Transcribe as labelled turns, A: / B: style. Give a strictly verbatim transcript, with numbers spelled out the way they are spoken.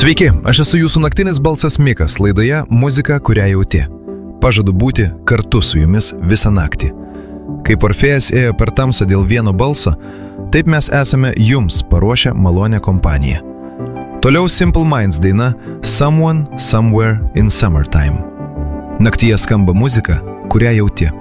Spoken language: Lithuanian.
A: Sveiki, aš esu jūsų naktinis balsas Mikas, laidoje Muzika, kurią jauti. Pažadu būti kartu su jumis visą naktį. Kaip Orfėjas ėjo per tamsą dėl vieno balso, taip mes esame jums paruošę malonę kompaniją. Toliau Simple Minds daina Someone, Somewhere in Summertime. Naktyje skamba muzika, kurią jauti.